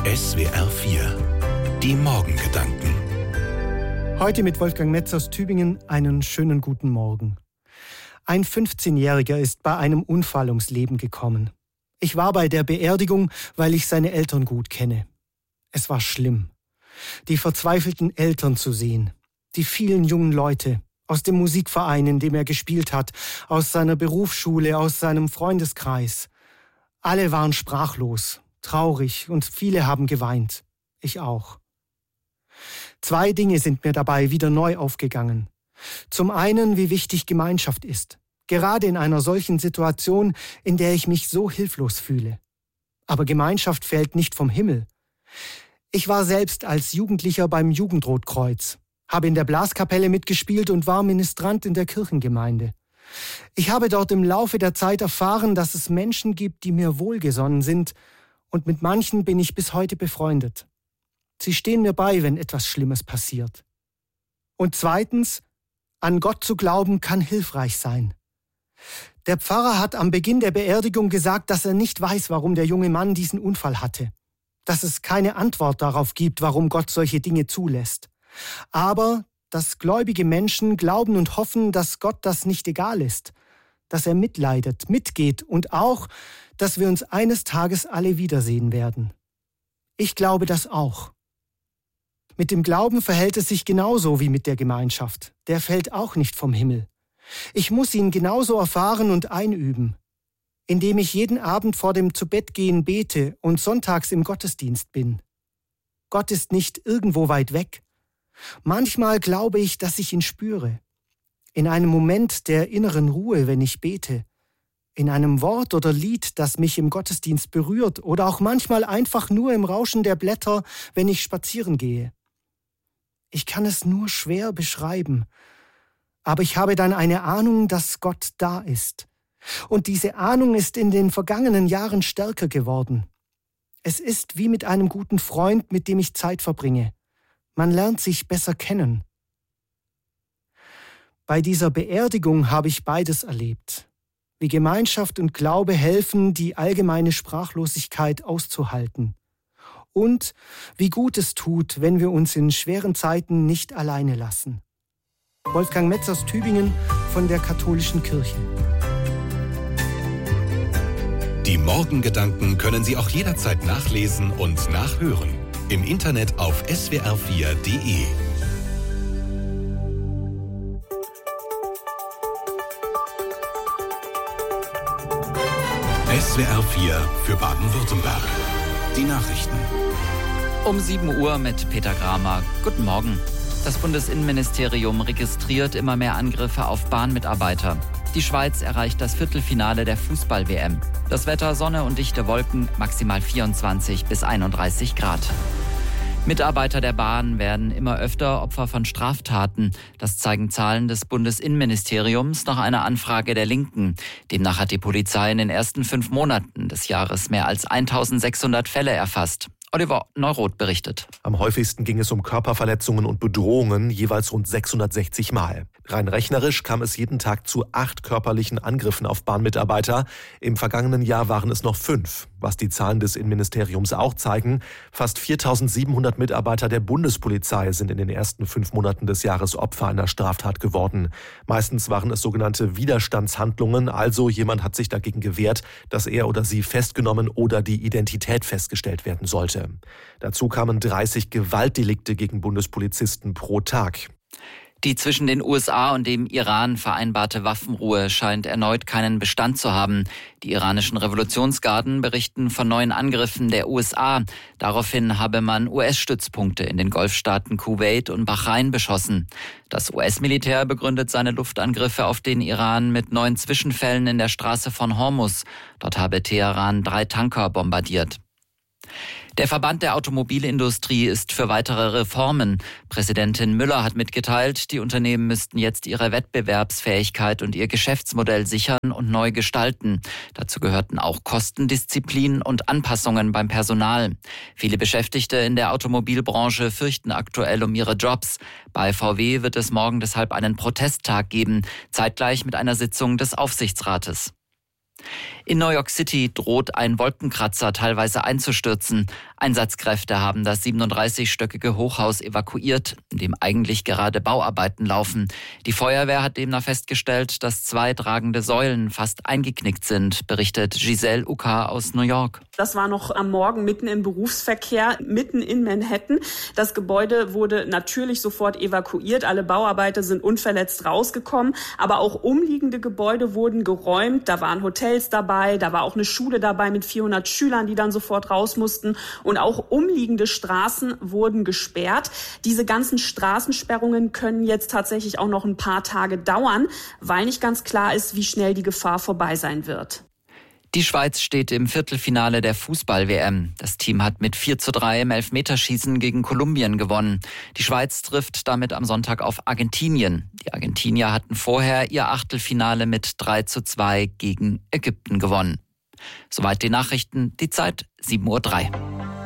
SWR 4, die Morgengedanken. Heute mit Wolfgang Metz aus Tübingen einen schönen guten Morgen. Ein 15-Jähriger ist bei einem Unfall ums Leben gekommen. Ich war bei der Beerdigung, weil ich seine Eltern gut kenne. Es war schlimm, die verzweifelten Eltern zu sehen, die vielen jungen Leute aus dem Musikverein, in dem er gespielt hat, aus seiner Berufsschule, aus seinem Freundeskreis. Alle waren sprachlos, traurig und viele haben geweint. Ich auch. 2 Dinge sind mir dabei wieder neu aufgegangen. Zum einen, wie wichtig Gemeinschaft ist. Gerade in einer solchen Situation, in der ich mich so hilflos fühle. Aber Gemeinschaft fällt nicht vom Himmel. Ich war selbst als Jugendlicher beim Jugendrotkreuz, habe in der Blaskapelle mitgespielt und war Ministrant in der Kirchengemeinde. Ich habe dort im Laufe der Zeit erfahren, dass es Menschen gibt, die mir wohlgesonnen sind, und mit manchen bin ich bis heute befreundet. Sie stehen mir bei, wenn etwas Schlimmes passiert. Und zweitens, an Gott zu glauben kann hilfreich sein. Der Pfarrer hat am Beginn der Beerdigung gesagt, dass er nicht weiß, warum der junge Mann diesen Unfall hatte. Dass es keine Antwort darauf gibt, warum Gott solche Dinge zulässt. Aber dass gläubige Menschen glauben und hoffen, dass Gott das nicht egal ist, dass er mitleidet, mitgeht und auch, dass wir uns eines Tages alle wiedersehen werden. Ich glaube das auch. Mit dem Glauben verhält es sich genauso wie mit der Gemeinschaft. Der fällt auch nicht vom Himmel. Ich muss ihn genauso erfahren und einüben, indem ich jeden Abend vor dem Zubettgehen bete und sonntags im Gottesdienst bin. Gott ist nicht irgendwo weit weg. Manchmal glaube ich, dass ich ihn spüre. In einem Moment der inneren Ruhe, wenn ich bete. In einem Wort oder Lied, das mich im Gottesdienst berührt. Oder auch manchmal einfach nur im Rauschen der Blätter, wenn ich spazieren gehe. Ich kann es nur schwer beschreiben. Aber ich habe dann eine Ahnung, dass Gott da ist. Und diese Ahnung ist in den vergangenen Jahren stärker geworden. Es ist wie mit einem guten Freund, mit dem ich Zeit verbringe. Man lernt sich besser kennen. Bei dieser Beerdigung habe ich beides erlebt. Wie Gemeinschaft und Glaube helfen, die allgemeine Sprachlosigkeit auszuhalten. Und wie gut es tut, wenn wir uns in schweren Zeiten nicht alleine lassen. Wolfgang Metz aus Tübingen von der Katholischen Kirche. Die Morgengedanken können Sie auch jederzeit nachlesen und nachhören. Im Internet auf swr4.de. SWR 4 für Baden-Württemberg. Die Nachrichten. Um 7 Uhr mit Peter Gramer. Guten Morgen. Das Bundesinnenministerium registriert immer mehr Angriffe auf Bahnmitarbeiter. Die Schweiz erreicht das Viertelfinale der Fußball-WM. Das Wetter, Sonne und dichte Wolken, maximal 24 bis 31 Grad. Mitarbeiter der Bahn werden immer öfter Opfer von Straftaten. Das zeigen Zahlen des Bundesinnenministeriums nach einer Anfrage der Linken. Demnach hat die Polizei in den ersten 5 Monaten des Jahres mehr als 1600 Fälle erfasst. Oliver Neuroth berichtet. Am häufigsten ging es um Körperverletzungen und Bedrohungen, jeweils rund 660 Mal. Rein rechnerisch kam es jeden Tag zu 8 körperlichen Angriffen auf Bahnmitarbeiter. Im vergangenen Jahr waren es noch 5. Was die Zahlen des Innenministeriums auch zeigen, fast 4700 Mitarbeiter der Bundespolizei sind in den ersten 5 Monaten des Jahres Opfer einer Straftat geworden. Meistens waren es sogenannte Widerstandshandlungen, also jemand hat sich dagegen gewehrt, dass er oder sie festgenommen oder die Identität festgestellt werden sollte. Dazu kamen 30 Gewaltdelikte gegen Bundespolizisten pro Tag. Die zwischen den USA und dem Iran vereinbarte Waffenruhe scheint erneut keinen Bestand zu haben. Die iranischen Revolutionsgarden berichten von neuen Angriffen der USA. Daraufhin habe man US-Stützpunkte in den Golfstaaten Kuwait und Bahrain beschossen. Das US-Militär begründet seine Luftangriffe auf den Iran mit 9 Zwischenfällen in der Straße von Hormuz. Dort habe Teheran 3 Tanker bombardiert. Der Verband der Automobilindustrie ist für weitere Reformen. Präsidentin Müller hat mitgeteilt, die Unternehmen müssten jetzt ihre Wettbewerbsfähigkeit und ihr Geschäftsmodell sichern und neu gestalten. Dazu gehörten auch Kostendisziplin und Anpassungen beim Personal. Viele Beschäftigte in der Automobilbranche fürchten aktuell um ihre Jobs. Bei VW wird es morgen deshalb einen Protesttag geben, zeitgleich mit einer Sitzung des Aufsichtsrates. In New York City droht ein Wolkenkratzer teilweise einzustürzen. Einsatzkräfte haben das 37-stöckige Hochhaus evakuiert, in dem eigentlich gerade Bauarbeiten laufen. Die Feuerwehr hat demnach festgestellt, dass 2 tragende Säulen fast eingeknickt sind, berichtet Giselle Uka aus New York. Das war noch am Morgen mitten im Berufsverkehr, mitten in Manhattan. Das Gebäude wurde natürlich sofort evakuiert. Alle Bauarbeiter sind unverletzt rausgekommen. Aber auch umliegende Gebäude wurden geräumt. Da waren Hotels dabei, da war auch eine Schule dabei mit 400 Schülern, die dann sofort raus mussten. Und auch umliegende Straßen wurden gesperrt. Diese ganzen Straßensperrungen können jetzt tatsächlich auch noch ein paar Tage dauern, weil nicht ganz klar ist, wie schnell die Gefahr vorbei sein wird. Die Schweiz steht im Viertelfinale der Fußball-WM. Das Team hat mit 4:3 im Elfmeterschießen gegen Kolumbien gewonnen. Die Schweiz trifft damit am Sonntag auf Argentinien. Die Argentinier hatten vorher ihr Achtelfinale mit 3:2 gegen Ägypten gewonnen. Soweit die Nachrichten, die Zeit 7:03 Uhr.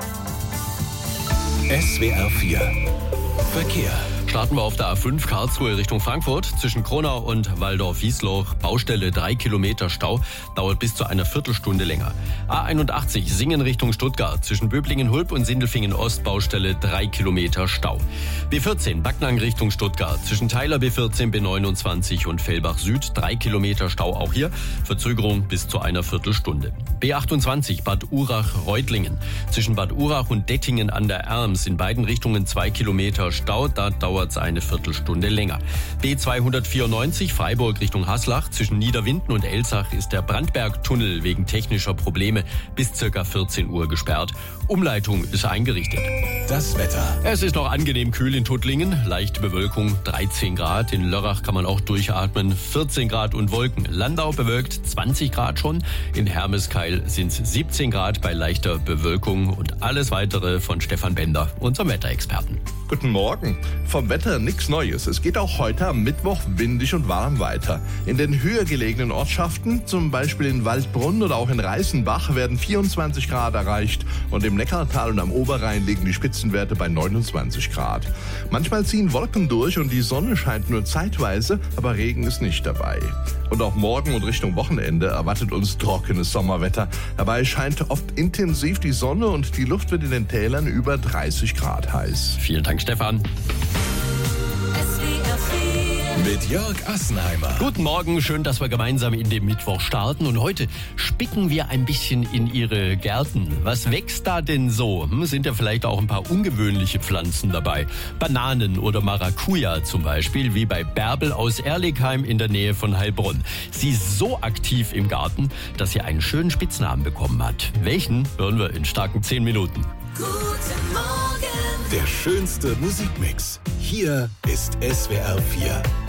SWR 4 Verkehr. Starten wir auf der A5 Karlsruhe Richtung Frankfurt. Zwischen Kronau und Waldorf-Wiesloch Baustelle 3 Kilometer Stau. Dauert bis zu einer Viertelstunde länger. A81 Singen Richtung Stuttgart. Zwischen Böblingen-Hulb und Sindelfingen-Ost Baustelle 3 Kilometer Stau. B14 Backnang Richtung Stuttgart. Zwischen Theiler B14, B29 und Fellbach Süd 3 Kilometer Stau. Auch hier Verzögerung bis zu einer Viertelstunde. B28 Bad Urach-Reutlingen. Zwischen Bad Urach und Dettingen an der Erms in beiden Richtungen 2 Kilometer Stau. Da dauert es eine Viertelstunde länger. B294 Freiburg Richtung Haslach. Zwischen Niederwinden und Elsach ist der Brandbergtunnel wegen technischer Probleme bis ca. 14 Uhr gesperrt. Umleitung ist eingerichtet. Das Wetter. Es ist noch angenehm kühl in Tuttlingen. Leichte Bewölkung 13 Grad. In Lörrach kann man auch durchatmen. 14 Grad und Wolken. Landau bewölkt 20 Grad schon. In Hermeskeil sind es 17 Grad bei leichter Bewölkung. Und alles weitere von Stefan Bender, unserem Wetterexperten. Guten Morgen. Vom Wetter nichts Neues. Es geht auch heute am Mittwoch windig und warm weiter. In den höher gelegenen Ortschaften, zum Beispiel in Waldbrunn oder auch in Reißenbach, werden 24 Grad erreicht. Und im Neckartal und am Oberrhein liegen die Spitzenwerte bei 29 Grad. Manchmal ziehen Wolken durch und die Sonne scheint nur zeitweise, aber Regen ist nicht dabei. Und auch morgen und Richtung Wochenende erwartet uns trockenes Sommerwetter. Dabei scheint oft intensiv die Sonne und die Luft wird in den Tälern über 30 Grad heiß. Vielen Dank, Stefan. Mit Jörg Assenheimer. Guten Morgen, schön, dass wir gemeinsam in den Mittwoch starten. Und heute spicken wir ein bisschen in Ihre Gärten. Was wächst da denn so? Sind ja vielleicht auch ein paar ungewöhnliche Pflanzen dabei. Bananen oder Maracuja zum Beispiel, wie bei Bärbel aus Erligheim in der Nähe von Heilbronn. Sie ist so aktiv im Garten, dass sie einen schönen Spitznamen bekommen hat. Welchen hören wir in starken 10 Minuten. Der schönste Musikmix. Hier ist SWR 4.